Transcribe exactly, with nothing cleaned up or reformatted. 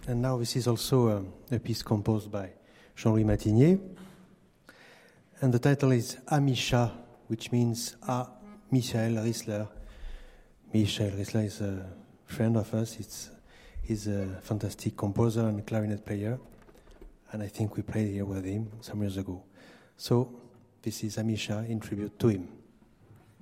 And now this is also a, a piece composed by Jean-Louis Matigné. And the title is Amisha, which means A. Michael Rissler. Michael Rissler is a friend of us. It's, he's a fantastic composer and clarinet player. And I think we played here with him some years ago. So this is Amisha in tribute to him.